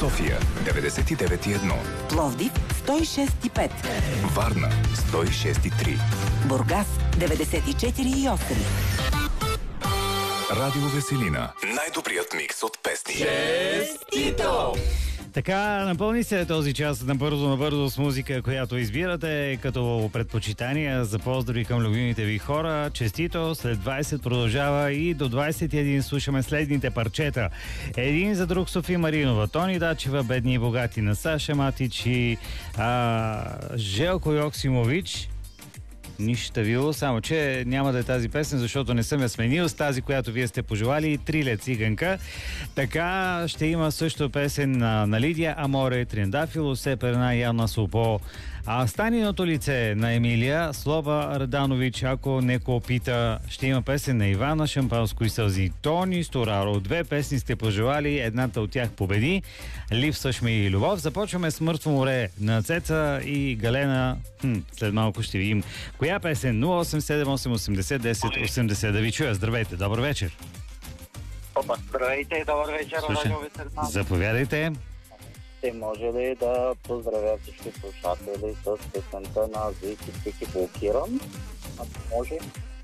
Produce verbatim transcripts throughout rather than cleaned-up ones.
София деветдесет и девет и едно, Пловдив сто и шест и пет, Варна сто и шест и три, Бургас деветдесет и четири и осем. Радио Веселина. Най-добрият микс от песни. Честито! Така, напълни се този час набързо-набързо с музика, която избирате като предпочитания за поздрави към любимите ви хора. Честито, след двайсет продължава и до двайсет и един слушаме следните парчета. Един за друг Софи Маринова, Тони Дачева, Бедни и богати на Саша Матич и а, Желко Йоксимович. Нищавило, само че няма да е тази песен, защото не съм я сменил с тази, която вие сте пожелали, Триле циганка. Така ще има също песен на, на Лидия Аморе, Трендафило, Сеперна, Яна Сопо. А Станиното лице на Емилия, Слова Раданович, ако неко пита, ще има песен на Ивана Шампанско и сълзи. Тони Стораро, две песни сте пожелали, едната от тях победи. Липсваш ми и любов. Започваме с Мъртво море на Цеца и Галена. Хм, след малко ще видим коя песен. нула осем седем осем осемдесет десет осемдесет. Да ви чуя. Здравейте, добър вечер. Опа, здравейте, добър вечер. Слушай, заповядайте. Ще може ли да поздравя всички слушатели с песента на Зики Пики Блокиран? Ако може.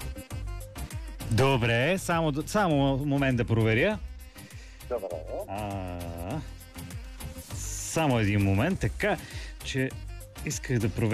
Добре, само, само момент да проверя. Добре. А, само един момент, така че исках да проверя.